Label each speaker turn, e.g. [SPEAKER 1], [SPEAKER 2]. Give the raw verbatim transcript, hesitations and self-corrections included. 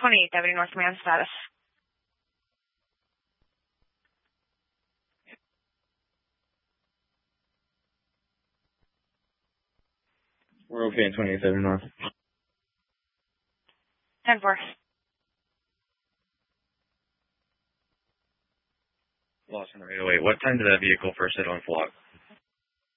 [SPEAKER 1] twenty-eight Deputy North Command status.
[SPEAKER 2] We're okay in twenty-eight Deputy North.
[SPEAKER 1] ten four.
[SPEAKER 2] Lost on the eight oh eight. What time did that vehicle first hit on flock?